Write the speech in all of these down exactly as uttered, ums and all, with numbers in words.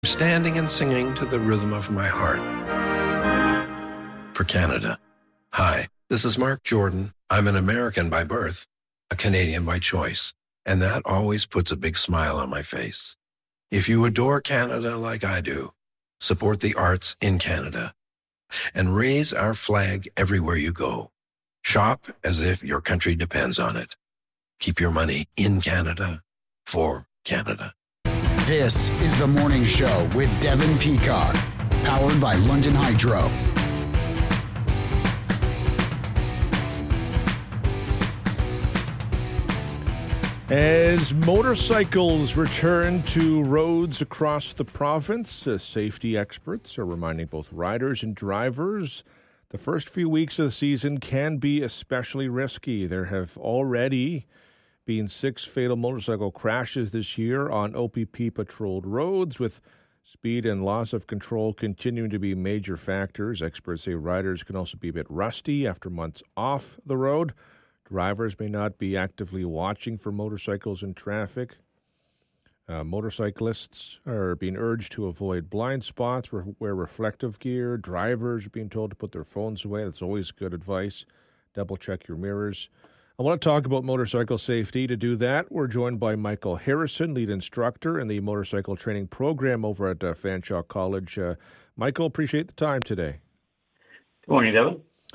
standing and singing to the rhythm of my heart. For Canada. Hi, this is Mark Jordan. I'm an American by birth, a Canadian by choice, and that always puts a big smile on my face. If you adore Canada like I do, support the arts in Canada and raise our flag everywhere you go. Shop as if your country depends on it. Keep your money in Canada for Canada. This is The Morning Show with Devin Peacock, powered by London Hydro. As motorcycles return to roads across the province, uh, safety experts are reminding both riders and drivers the first few weeks of the season can be especially risky. There have already been six fatal motorcycle crashes this year on O P P-patrolled roads, with speed and loss of control continuing to be major factors. Experts say riders can also be a bit rusty after months off the road. Drivers may not be actively watching for motorcycles in traffic. Uh, motorcyclists are being urged to avoid blind spots, re- wear reflective gear. Drivers are being told to put their phones away. That's always good advice. Double check your mirrors. I want to talk about motorcycle safety. To do that, we're joined by Michael Harrison, lead instructor in the motorcycle training program over at uh, Fanshawe College. Uh, Michael, appreciate the time today. Good morning, Devin.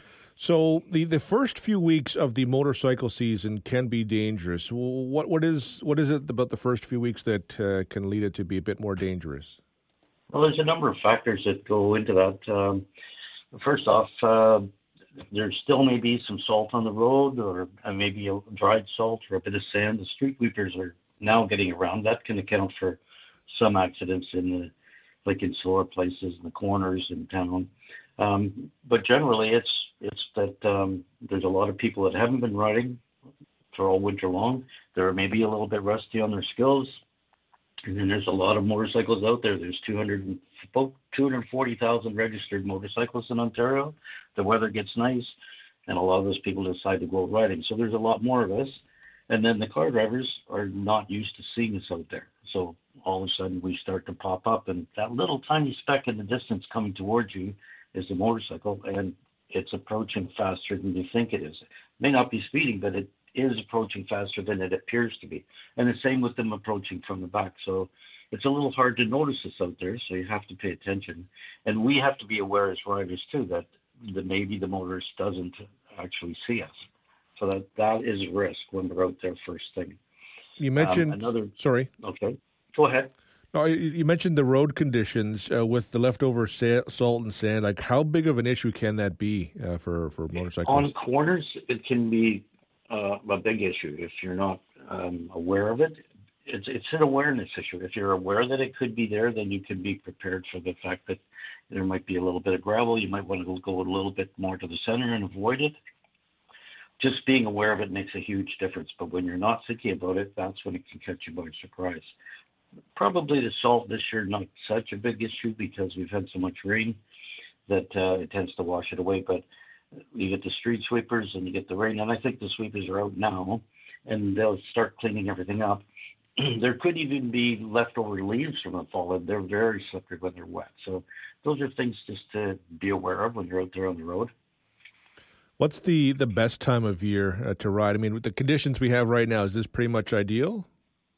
So the, the first few weeks of the motorcycle season can be dangerous. What what is what is it about the first few weeks that uh, can lead it to be a bit more dangerous? Well, there's a number of factors that go into that. Um, first off, uh, there still may be some salt on the road, or uh, maybe a dried salt or a bit of sand. The street sweepers are now getting around. That can account for some accidents in the, like in slower places, in the corners in town. Um, but generally, it's it's that um, there's a lot of people that haven't been riding for all winter long. They're maybe a little bit rusty on their skills. And then there's a lot of motorcycles out there. There's two hundred, about two hundred forty thousand registered motorcyclists in Ontario. The weather gets nice, and a lot of those people decide to go out riding. So there's a lot more of us. And then the car drivers are not used to seeing us out there. So all of a sudden we start to pop up, and that little tiny speck in the distance coming towards you is the motorcycle, and it's approaching faster than you think it is. It may not be speeding, but it is approaching faster than it appears to be. And the same with them approaching from the back. So it's a little hard to notice this out there, so you have to pay attention. And we have to be aware as riders, too, that the, maybe the motorist doesn't actually see us. So that, that is a risk when we're out there first thing. You mentioned... Um, another. Sorry. Okay. Go ahead. No, you mentioned the road conditions uh, with the leftover sa- salt and sand. Like, how big of an issue can that be uh, for, for motorcyclists? On corners, it can be uh, a big issue if you're not um, aware of it. It's it's an awareness issue. If you're aware that it could be there, then you can be prepared for the fact that there might be a little bit of gravel. You might want to go a little bit more to the center and avoid it. Just being aware of it makes a huge difference. But when you're not thinking about it, that's when it can catch you by surprise. Probably the salt this year, not such a big issue because we've had so much rain that uh, it tends to wash it away. But you get the street sweepers and you get the rain, and I think the sweepers are out now, and they'll start cleaning everything up. There could even be leftover leaves from the fall, and they're very slippery when they're wet. So those are things just to be aware of when you're out there on the road. What's the, the best time of year uh, to ride? I mean, with the conditions we have right now, is this pretty much ideal?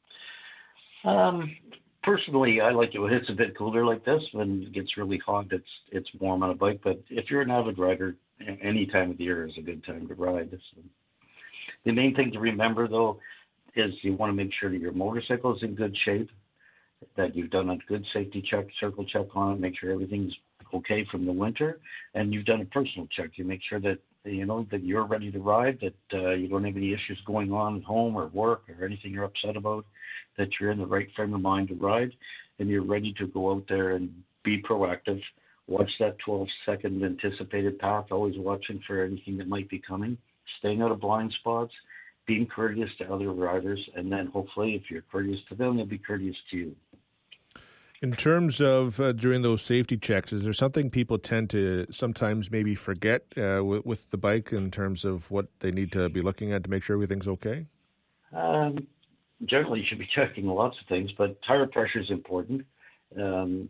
Um, personally, I like it when it's a bit cooler like this. When it gets really hot, it's it's warm on a bike. But if you're an avid rider, any time of the year is a good time to ride. So the main thing to remember, though, is you want to make sure that your motorcycle is in good shape, that you've done a good safety check, circle check on it, make sure everything's okay from the winter, and you've done a personal check. You make sure that you know that you're ready to ride, that uh, you don't have any issues going on at home or work or anything you're upset about, that you're in the right frame of mind to ride, and you're ready to go out there and be proactive. Watch that twelve-second anticipated path, always watching for anything that might be coming, staying out of blind spots, being courteous to other riders, and then hopefully if you're courteous to them, they'll be courteous to you. In terms of uh, during those safety checks, is there something people tend to sometimes maybe forget uh, with, with the bike in terms of what they need to be looking at to make sure everything's okay? Um, generally, you should be checking lots of things, but tire pressure is important. um,